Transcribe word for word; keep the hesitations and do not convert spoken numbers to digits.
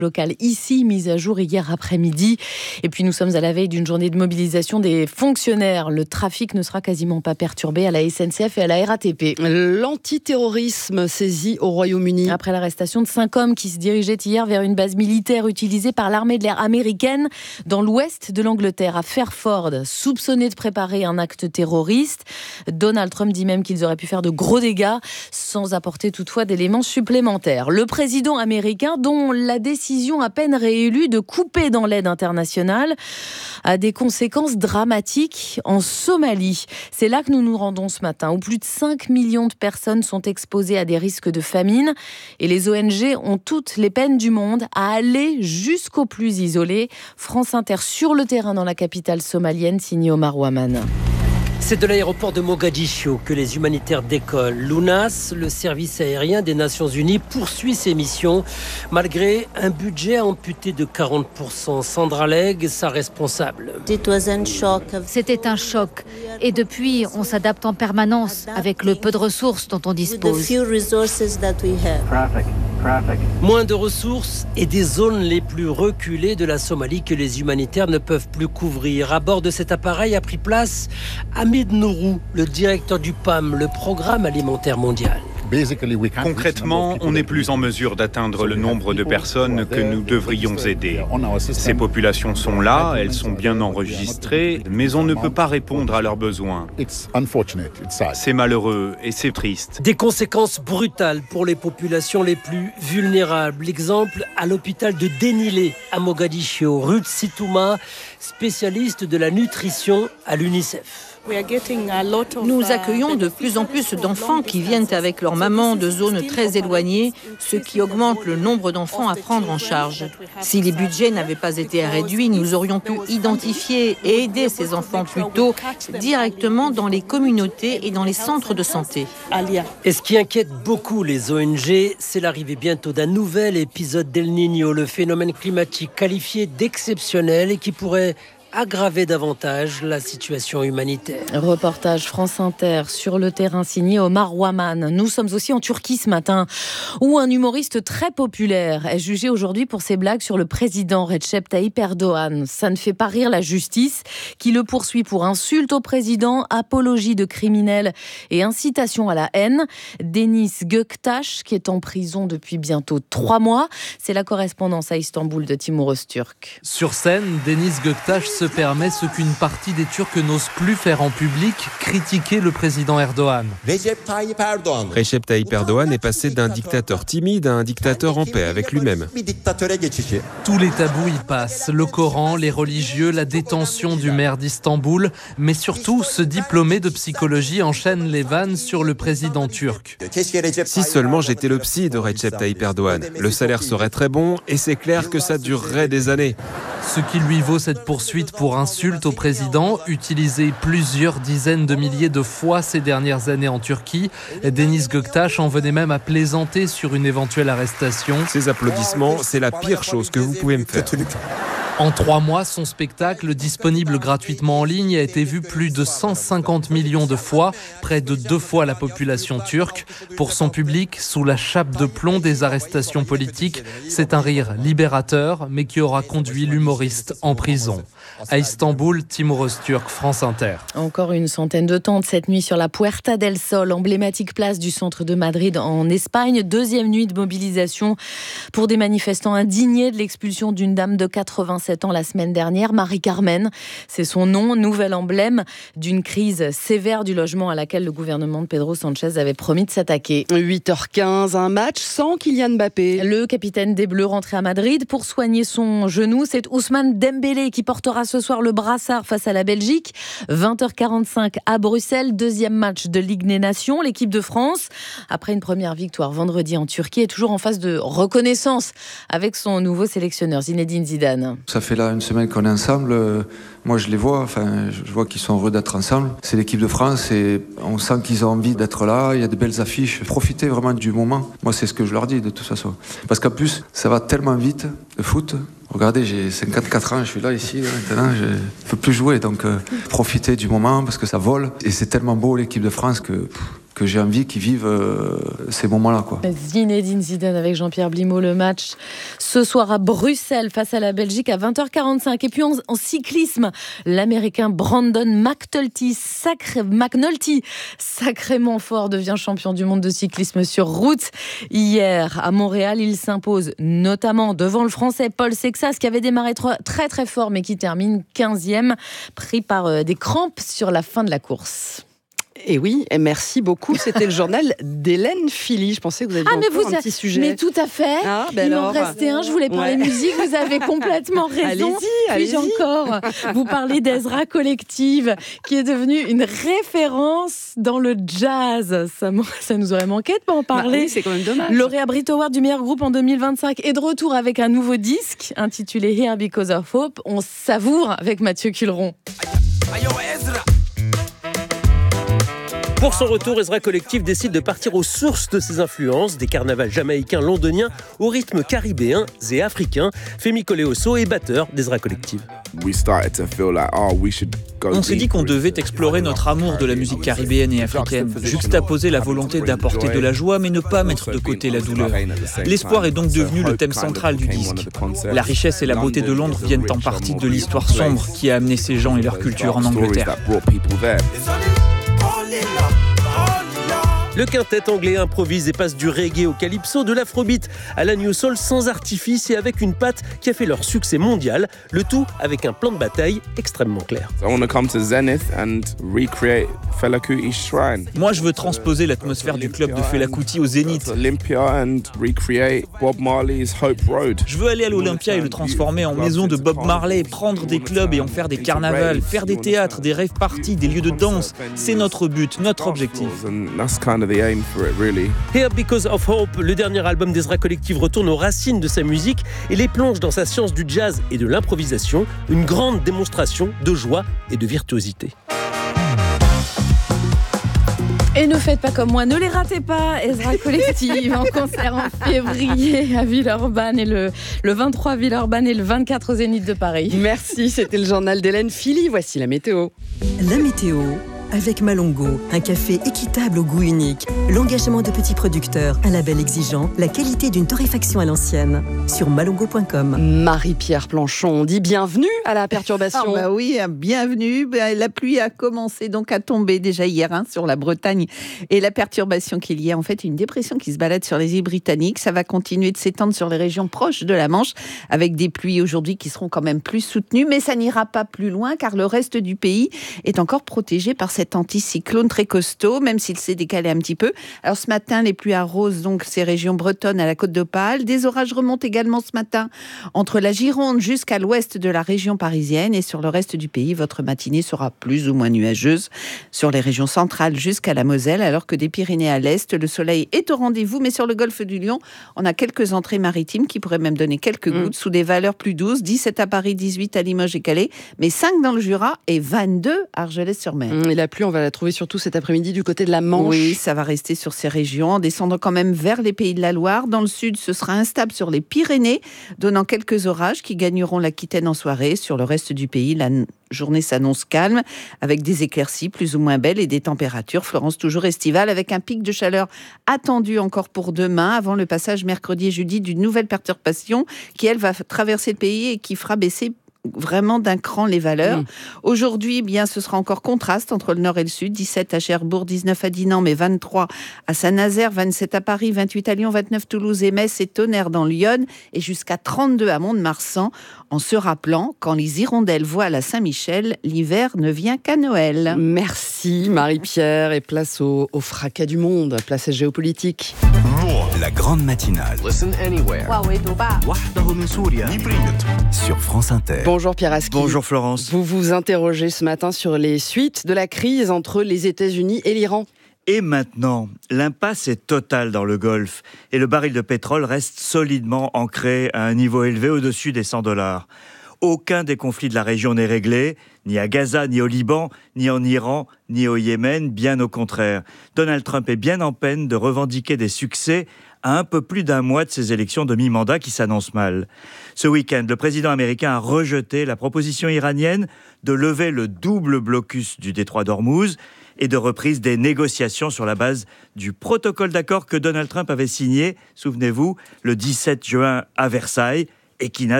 locale ici, mise à jour hier après-midi. Et puis nous sommes à la veille d'une journée de mobilisation des fonctionnaires. Le trafic ne sera quasiment pas perturbé à la S N C F et à la R A T P. L'antiterrorisme saisi au Royaume-Uni. Après l'arrestation de cinq hommes qui se dirigeaient hier vers une base militaire utilisée par l'armée de l'air américaine dans l'ouest de l'Angleterre, à Fairford, soupçonnés de préparer un acte terroriste. Donald Trump dit même qu'ils auraient pu faire de gros dégâts, sans apporter toutefois d'éléments supplémentaires. Le président américain, dont la décision à peine réélue de couper dans l'aide internationale, a des conséquences dramatiques en Somalie. C'est là que nous nous rendons ce matin, où plus de cinq millions de personnes sont exposées à des risques de famine. Et les O N G ont toutes les peines du monde à aller jusqu'aux plus isolés. France Inter sur le terrain dans la capitale somalienne, signé Omar Ouaman. C'est de l'aéroport de Mogadiscio que les humanitaires décollent. L'UNAS, le service aérien des Nations Unies, poursuit ses missions malgré un budget amputé de quarante pour cent. Sandra Legge, sa responsable. C'était un choc. Et depuis, on s'adapte en permanence avec le peu de ressources dont on dispose. Moins de ressources et des zones les plus reculées de la Somalie que les humanitaires ne peuvent plus couvrir. À bord de cet appareil a pris place Hamid Nourou, le directeur du P A M, le Programme alimentaire mondial. Concrètement, on n'est plus en mesure d'atteindre le nombre de personnes que nous devrions aider. Ces populations sont là, elles sont bien enregistrées, mais on ne peut pas répondre à leurs besoins. C'est malheureux et c'est triste. Des conséquences brutales pour les populations les plus vulnérables. Exemple à l'hôpital de Denilé à Mogadiscio. Ruth Situma, spécialiste de la nutrition à l'UNICEF. Nous accueillons de plus en plus d'enfants qui viennent avec leur maman de zones très éloignées, ce qui augmente le nombre d'enfants à prendre en charge. Si les budgets n'avaient pas été réduits, nous aurions pu identifier et aider ces enfants plus tôt directement dans les communautés et dans les centres de santé. Et ce qui inquiète beaucoup les O N G, c'est l'arrivée bientôt d'un nouvel épisode d'El Niño, le phénomène climatique qualifié d'exceptionnel et qui pourrait aggraver davantage la situation humanitaire. Reportage France Inter sur le terrain signé Omar Ouaman. Nous sommes aussi en Turquie ce matin, où un humoriste très populaire est jugé aujourd'hui pour ses blagues sur le président Recep Tayyip Erdogan. Ça ne fait pas rire la justice, qui le poursuit pour insulte au président, apologie de criminels et incitation à la haine. Deniz Göktaş, qui est en prison depuis bientôt trois mois. C'est la correspondance à Istanbul de Timur Öztürk. Sur scène, Deniz Göktaş se permet ce qu'une partie des Turcs n'ose plus faire en public, critiquer le président Erdogan. Recep Tayyip Erdogan est passé d'un dictateur timide à un dictateur en paix avec lui-même. Tous les tabous y passent, le Coran, les religieux, la détention du maire d'Istanbul, mais surtout ce diplômé de psychologie enchaîne les vannes sur le président turc. Si seulement j'étais le psy de Recep Tayyip Erdogan, le salaire serait très bon et c'est clair que ça durerait des années. Ce qui lui vaut cette poursuite pour insulte au président, utilisée plusieurs dizaines de milliers de fois ces dernières années en Turquie. Deniz Göktaş en venait même à plaisanter sur une éventuelle arrestation. Ces applaudissements, c'est la pire chose que vous pouvez me faire. En trois mois, son spectacle, disponible gratuitement en ligne, a été vu plus de cent cinquante millions de fois, près de deux fois la population turque. Pour son public, sous la chape de plomb des arrestations politiques, c'est un rire libérateur, mais qui aura conduit l'humoriste en prison. À Istanbul, Timur Öztürk, France Inter. Encore une centaine de tentes cette nuit sur la Puerta del Sol, emblématique place du centre de Madrid en Espagne. Deuxième nuit de mobilisation pour des manifestants indignés de l'expulsion d'une dame de quatre-vingt-sept ans la semaine dernière, Marie-Carmen. C'est son nom, nouvel emblème d'une crise sévère du logement à laquelle le gouvernement de Pedro Sánchez avait promis de s'attaquer. huit heures quinze, un match sans Kylian Mbappé. Le capitaine des Bleus rentré à Madrid pour soigner son genou. C'est Ousmane Dembélé qui portera ce soir le brassard face à la Belgique. vingt heures quarante-cinq à Bruxelles, deuxième match de Ligue des Nations. L'équipe de France, après une première victoire vendredi en Turquie, est toujours en phase de reconnaissance avec son nouveau sélectionneur Zinedine Zidane. Ça fait là une semaine qu'on est ensemble. Moi, je les vois, enfin, je vois qu'ils sont heureux d'être ensemble. C'est l'équipe de France et on sent qu'ils ont envie d'être là. Il y a de belles affiches. Profitez vraiment du moment. Moi, c'est ce que je leur dis de toute façon. Parce qu'en plus, ça va tellement vite, le foot. Regardez, j'ai cinquante-quatre ans, je suis là, ici, là, maintenant, je ne peux plus jouer. Donc, euh, profitez du moment parce que ça vole. Et c'est tellement beau, l'équipe de France, que... que que j'ai envie qu'ils vivent euh, ces moments-là, quoi. Zinedine Zidane avec Jean-Pierre Blimaud, le match ce soir à Bruxelles face à la Belgique à vingt heures quarante-cinq. Et puis en, en cyclisme, l'Américain Brandon McNulty, sacré, McNulty, sacrément fort, devient champion du monde de cyclisme sur route. Hier, à Montréal, il s'impose notamment devant le Français Paul Sexas, qui avait démarré très très fort, mais qui termine quinzième, pris par des crampes sur la fin de la course. Et oui, et merci beaucoup. C'était le journal d'Hélène Philly. Je pensais que vous aviez ah, mais encore vous un a... petit sujet. Mais tout à fait. Ah, ben Il alors... en restait un. Je voulais parler ouais. musique. Vous avez complètement raison. Allez-y, allez-y. Puis encore, vous parlez d'Ezra Collective, qui est devenue une référence dans le jazz. Ça, ça nous aurait manqué de pas en parler. Bah oui, c'est quand même dommage. Lauréat Brit Award du meilleur groupe en deux mille vingt-cinq est de retour avec un nouveau disque intitulé Here Because of Hope. On savoure avec Mathieu Culeron. Pour son retour, Ezra Collective décide de partir aux sources de ses influences, des carnavals jamaïcains, londoniens au rythme caribéen et africain. Femi Koleoso est batteur d'Ezra Collective. On s'est dit qu'on devait explorer notre amour de la musique caribéenne et africaine, juxtaposer la volonté d'apporter de la joie mais ne pas mettre de côté la douleur. L'espoir est donc devenu le thème central du disque. La richesse et la beauté de Londres viennent en partie de l'histoire sombre qui a amené ces gens et leur culture en Angleterre. Le quintet anglais improvise et passe du reggae au calypso, de l'afrobeat à la new soul sans artifice et avec une patte qui a fait leur succès mondial, le tout avec un plan de bataille extrêmement clair. Moi, je veux transposer l'atmosphère du club de Fela Kuti au Zénith. Je veux aller à l'Olympia et le transformer en maison de Bob Marley, prendre des clubs et en faire des carnavals, faire des théâtres, des rave parties, des lieux de danse. C'est notre but, notre objectif. Here Because of Hope, le dernier album d'Ezra Collective, retourne aux racines de sa musique et les plonge dans sa science du jazz et de l'improvisation, une grande démonstration de joie et de virtuosité. Et ne faites pas comme moi, ne les ratez pas, Ezra Collective en concert en février à Villeurbanne et le, le vingt-trois à Villeurbanne et le vingt-quatre au Zénith de Paris. Merci, c'était le journal d'Hélène Philly. Voici la météo. La météo avec Malongo, un café équitable au goût unique, l'engagement de petits producteurs, un label exigeant, la qualité d'une torréfaction à l'ancienne. Sur malongo point com. Marie-Pierre Planchon, on dit bienvenue à la perturbation. Ah bah oui, bienvenue. La pluie a commencé donc à tomber déjà hier hein, sur la Bretagne. Et la perturbation qu'il y a, en fait, une dépression qui se balade sur les îles britanniques. Ça va continuer de s'étendre sur les régions proches de la Manche, avec des pluies aujourd'hui qui seront quand même plus soutenues. Mais ça n'ira pas plus loin, car le reste du pays est encore protégé par cette cet anticyclone très costaud, même s'il s'est décalé un petit peu. Alors ce matin, les pluies arrosent donc ces régions bretonnes à la Côte d'Opale. Des orages remontent également ce matin entre la Gironde jusqu'à l'ouest de la région parisienne, et sur le reste du pays, votre matinée sera plus ou moins nuageuse sur les régions centrales jusqu'à la Moselle, alors que des Pyrénées à l'est, le soleil est au rendez-vous, mais sur le golfe du Lion, on a quelques entrées maritimes qui pourraient même donner quelques mmh. gouttes sous des valeurs plus douces, dix-sept à Paris, dix-huit à Limoges et Calais, mais cinq dans le Jura et vingt-deux à Argelès-sur-Mer. Mmh, et la pluie, on va la trouver surtout cet après-midi du côté de la Manche. Oui, ça va rester sur ces régions, en descendant quand même vers les Pays de la Loire. Dans le sud, ce sera instable sur les Pyrénées, donnant quelques orages qui gagneront l'Aquitaine en soirée. Sur le reste du pays, la journée s'annonce calme, avec des éclaircies plus ou moins belles et des températures, Florence, toujours estivales, avec un pic de chaleur attendu encore pour demain, avant le passage mercredi et jeudi d'une nouvelle perturbation qui, elle, va traverser le pays et qui fera baisser vraiment d'un cran les valeurs. Mmh. Aujourd'hui, eh bien, ce sera encore contraste entre le nord et le sud. dix-sept à Cherbourg, dix-neuf à Dinan, mais vingt-trois à Saint-Nazaire, vingt-sept à Paris, vingt-huit à Lyon, vingt-neuf Toulouse et Metz et Tonnerre dans l'Yonne, et jusqu'à trente-deux à Mont-de-Marsan, en se rappelant, quand les hirondelles voilent à Saint-Michel, l'hiver ne vient qu'à Noël. Merci Marie-Pierre, et place au, au fracas du monde, place à géopolitique. La grande matinale. Listen anywhere. Sur France Inter. Bonjour Pierre Aski. Bonjour Florence. Vous vous interrogez ce matin sur les suites de la crise entre les États-Unis et l'Iran. Et maintenant, l'impasse est totale dans le Golfe et le baril de pétrole reste solidement ancré à un niveau élevé au-dessus des cent dollars. Aucun des conflits de la région n'est réglé, ni à Gaza, ni au Liban, ni en Iran, ni au Yémen, bien au contraire. Donald Trump est bien en peine de revendiquer des succès à un peu plus d'un mois de ces élections de mi-mandat qui s'annoncent mal. Ce week-end, le président américain a rejeté la proposition iranienne de lever le double blocus du détroit d'Ormuz et de reprise des négociations sur la base du protocole d'accord que Donald Trump avait signé, souvenez-vous, le dix-sept juin à Versailles, et qui n'a